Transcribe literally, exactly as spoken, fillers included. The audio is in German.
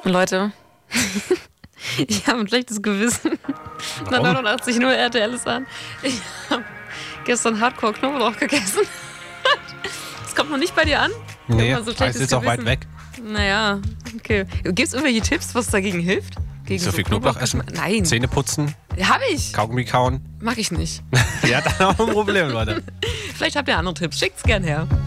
Leute, ich habe ein schlechtes Gewissen. Na, neunundachtzig Komma null R T L ist an. Ich habe gestern Hardcore Knoblauch gegessen. Das kommt noch nicht bei dir an? Nee, so das ist auch weit weg. Naja, okay. Gibt es irgendwelche Tipps, was dagegen hilft? Gegen so viel Knoblauch essen? Nein. Zähne putzen? Hab ich. Kaugummi kauen? Mach ich nicht. Ja, dann haben wir ein Problem, Leute. Vielleicht habt ihr andere Tipps. Schickt's gern her.